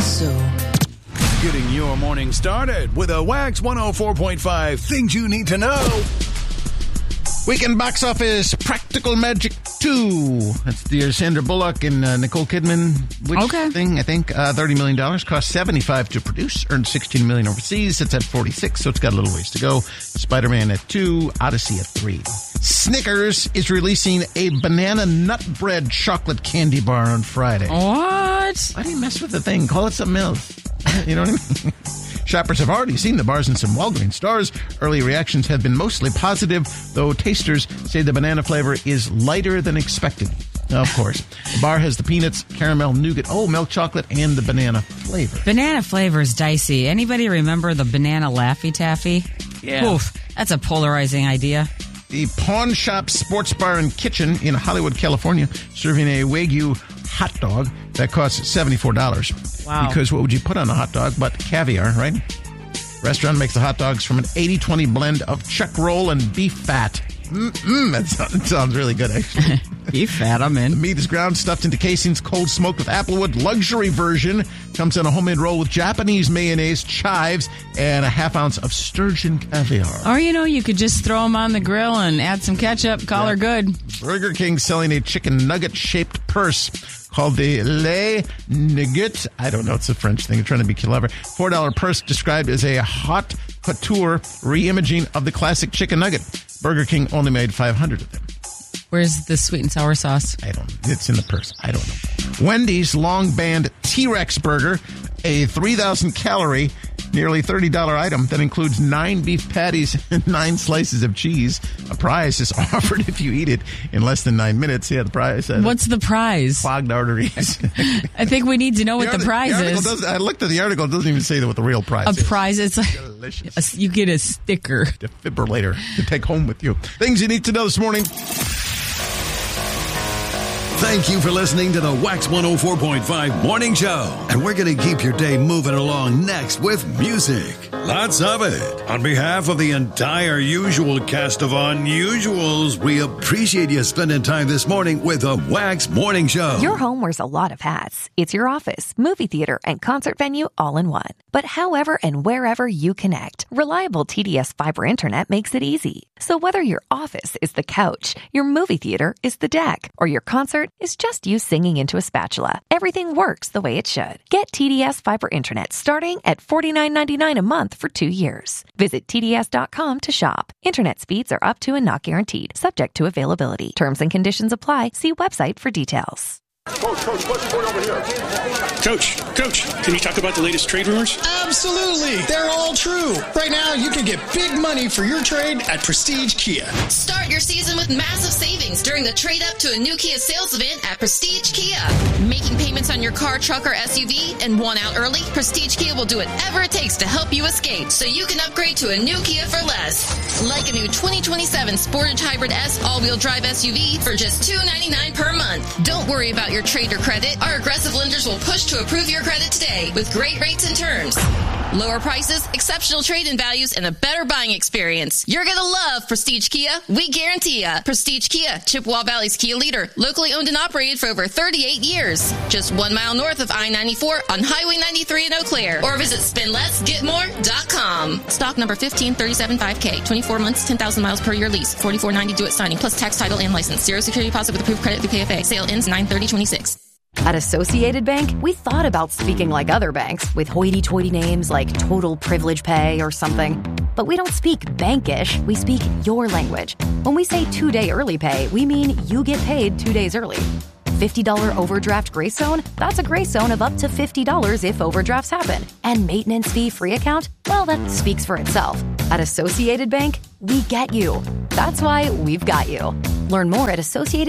so. Getting your morning started with a Wax 104.5 Things You Need to Know. Weekend box office, Practical Magic 2. That's the Sandra Bullock and Nicole Kidman thing, I think. $30 million. Cost $75 to produce. Earned $16 million overseas. It's at 46, so it's got a little ways to go. Spider-Man at 2. Odyssey at 3. Snickers is releasing a banana nut bread chocolate candy bar on Friday. What? Why do you mess with the thing? Call it something else. You know what I mean? Shoppers have already seen the bars in some Walgreens stores. Early reactions have been mostly positive, though tasters say the banana flavor is lighter than expected. Of course. The bar has the peanuts, caramel, nougat, milk chocolate, and the banana flavor. Banana flavor is dicey. Anybody remember the banana Laffy Taffy? Yeah. Oof, that's a polarizing idea. The Pawn Shop Sports Bar and Kitchen in Hollywood, California, serving a Wagyu hot dog that costs $74. Wow. Because what would you put on a hot dog but caviar, right? Restaurant makes the hot dogs from an 80-20 blend of chuck roll and beef fat. That sounds really good, actually. Beef fat, I'm in. The meat is ground, stuffed into casings, cold smoked with applewood. Luxury version comes in a homemade roll with Japanese mayonnaise, chives, and a half ounce of sturgeon caviar. Or, you could just throw them on the grill and add some ketchup, call her good. Burger King selling a chicken nugget-shaped purse called the Le Nugget. I don't know. It's a French thing. They're trying to be clever. $4 purse described as a haute couture reimaging of the classic chicken nugget. Burger King only made 500 of them. Where's the sweet and sour sauce? I don't know. It's in the purse. I don't know. Wendy's long band T-Rex burger, a 3,000 calorie, nearly $30 item that includes 9 beef patties and 9 slices of cheese. A prize is offered if you eat it in less than 9 minutes. Yeah, the prize. What's the prize? Clogged arteries. I think we need to know what the prize is. I looked at the article. It doesn't even say what the real prize is. A prize. It's like delicious. You get a sticker. Defibrillator to take home with you. Things you need to know this morning. Thank you for listening to the Wax 104.5 Morning Show. And we're going to keep your day moving along next with music. Lots of it. On behalf of the entire usual cast of Unusuals, we appreciate you spending time this morning with the Wax Morning Show. Your home wears a lot of hats. It's your office, movie theater, and concert venue all in one. But however and wherever you connect, reliable TDS fiber internet makes it easy. So whether your office is the couch, your movie theater is the deck, or your concert is just you singing into a spatula, everything works the way it should. Get TDS fiber internet starting at $49.99 a month for 2 years. Visit TDS.com to shop. Internet speeds are up to and not guaranteed, subject to availability. Terms and conditions apply. See website for details. Coach, what's going over here? Coach, can you talk about the latest trade rumors? Absolutely. They're all true. Right now, you can get big money for your trade at Prestige Kia. Start your season with massive savings during the trade up to a new Kia sales event at Prestige Kia. Making payments on your car, truck, or SUV and want out early? Prestige Kia will do whatever it takes to help you escape so you can upgrade to a new Kia for less. Like a new 2027 Sportage Hybrid S all-wheel drive SUV for just $299 per month. Don't worry about your trade or credit. Our aggressive lenders will push to approve your credit today with great rates and terms. Lower prices, exceptional trade-in values, and a better buying experience. You're going to love Prestige Kia. We guarantee ya. Prestige Kia, Chippewa Valley's Kia leader. Locally owned and operated for over 38 years. Just 1 mile north of I-94 on Highway 93 in Eau Claire. Or visit spendlessgetmore.com. Stock number 15375K. 24 months, 10,000 miles per year lease. $44.90 due at signing, plus tax, title, and license. Zero security deposit with approved credit through KFA. Sale ends 9/30/26. At Associated Bank, we thought about speaking like other banks with hoity-toity names like Total Privilege Pay or something. But we don't speak bankish, we speak your language. When we say 2-day early pay, we mean you get paid 2 days early. $50 overdraft grace zone? That's a grace zone of up to $50 if overdrafts happen. And maintenance fee-free account? Well, that speaks for itself. At Associated Bank, we get you. That's why we've got you. Learn more at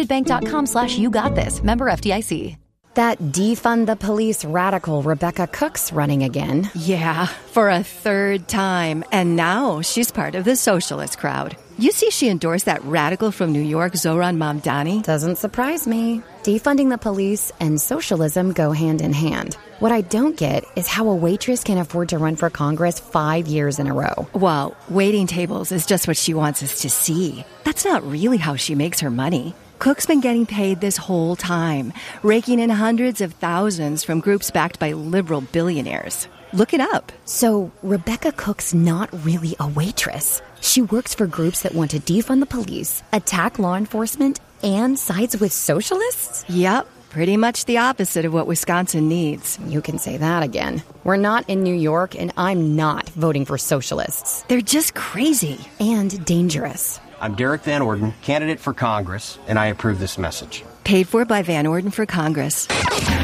associatedbank.com/YouGotThis. Member FDIC. That defund the police radical Rebecca Cook's running again. Yeah, for a third time. And now she's part of the socialist crowd. You see she endorsed that radical from New York, Zohran Mamdani? Doesn't surprise me. Defunding the police and socialism go hand in hand. What I don't get is how a waitress can afford to run for Congress 5 years in a row. Well, waiting tables is just what she wants us to see. That's not really how she makes her money. Cook's been getting paid this whole time, raking in hundreds of thousands from groups backed by liberal billionaires. Look it up. So Rebecca Cook's not really a waitress. She works for groups that want to defund the police, attack law enforcement, and sides with socialists? Yep. Pretty much the opposite of what Wisconsin needs. You can say that again. We're not in New York, and I'm not voting for socialists. They're just crazy. And dangerous. I'm Derek Van Orden, candidate for Congress, and I approve this message. Paid for by Van Orden for Congress.